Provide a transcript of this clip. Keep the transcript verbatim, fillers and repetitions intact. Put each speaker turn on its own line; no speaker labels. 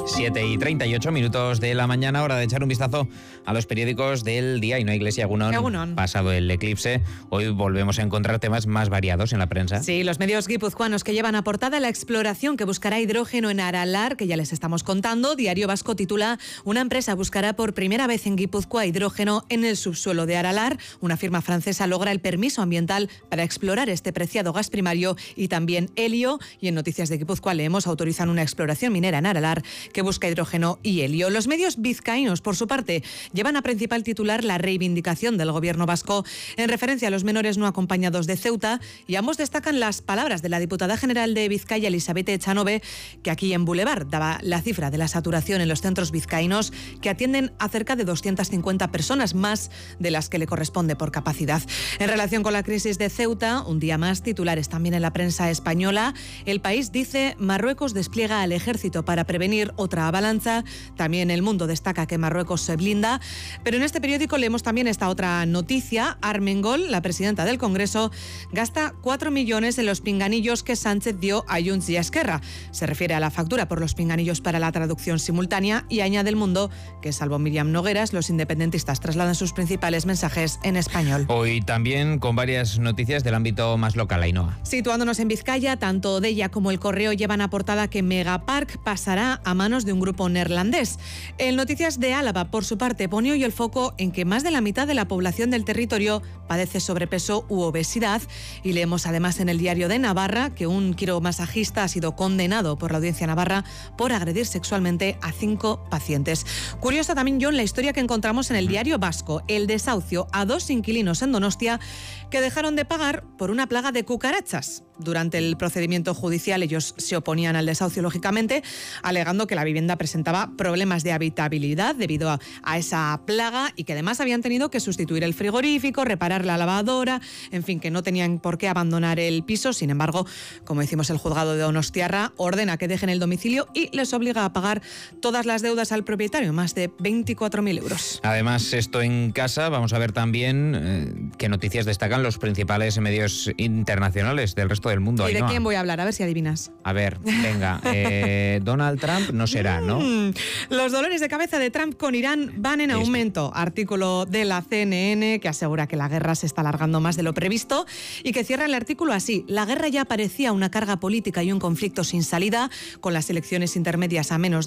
siete y treinta y ocho minutos de la mañana, hora de echar un vistazo a los periódicos del día. Y no, Iglesia, Egunon,
Egunon.
Pasado el eclipse, hoy volvemos a encontrar temas más variados en la prensa.
Sí, los medios guipuzcoanos que llevan a portada la exploración que buscará hidrógeno en Aralar, que ya les estamos contando. Diario Vasco titula: una empresa buscará por primera vez en Guipúzcoa hidrógeno en el subsuelo de Aralar. Una firma francesa logra el permiso ambiental para explorar este preciado gas primario y también helio. Y en Noticias de Guipúzcoa leemos: autorizan una exploración minera en Aralar que busca hidrógeno y helio. Los medios vizcaínos, por su parte, llevan a principal titular la reivindicación del gobierno vasco en referencia a los menores no acompañados de Ceuta, y ambos destacan las palabras de la diputada general de Vizcaya, Elizabeth Echanove, que aquí en Boulevard daba la cifra de la saturación en los centros vizcaínos, que atienden a cerca de doscientas cincuenta personas, más de las que le corresponde por capacidad. En relación con la crisis de Ceuta, un día más, titulares también en la prensa española. El País dice: Marruecos despliega al ejército para prevenir otra avalancha. También El Mundo destaca que Marruecos se blinda. Pero en este periódico leemos también esta otra noticia. Armengol, la presidenta del Congreso, gasta cuatro millones en los pinganillos que Sánchez dio a Junts y a Esquerra. Se refiere a la factura por los pinganillos para la traducción simultánea, y añade El Mundo que, salvo Miriam Nogueras, los independentistas trasladan sus principales mensajes en español.
Hoy también con varias noticias del ámbito más local, Ainhoa.
Situándonos en Vizcaya, tanto Deia como El Correo llevan a portada que Megapark pasará a manos de un grupo neerlandés. En Noticias de Álava, por su parte, pone hoy el foco en que más de la mitad de la población del territorio padece sobrepeso u obesidad, y leemos además en el Diario de Navarra que un quiromasajista ha sido condenado por la Audiencia Navarra por agredir sexualmente a cinco pacientes. Curiosa también, John, la historia que encontramos en el Diario Vasco: el desahucio a dos inquilinos en Donostia que dejaron de pagar por una plaga de cucarachas. Durante el procedimiento judicial ellos se oponían al desahucio, lógicamente, alegando que la vivienda presentaba problemas de habitabilidad debido a, a esa plaga, y que además habían tenido que sustituir el frigorífico, reparar la lavadora, en fin, que no tenían por qué abandonar el piso. Sin embargo, como decimos, el juzgado de Donostiarra ordena que dejen el domicilio y les obliga a pagar todas las deudas al propietario, más de veinticuatro mil euros.
Además, esto en casa, vamos a ver también eh, qué noticias destacan los principales medios internacionales del resto del mundo.
¿Y de
Ainhoa.
quién voy a hablar? A ver si adivinas.
A ver, venga, eh, Donald Trump no será, ¿no?
Mm, los dolores de cabeza de Trump con Irán van en
Listo.
aumento. Artículo de la C N N que asegura que la guerra se está alargando más de lo previsto, y que cierra el artículo así: la guerra ya parecía una carga política y un conflicto sin salida, con las elecciones intermedias a menos de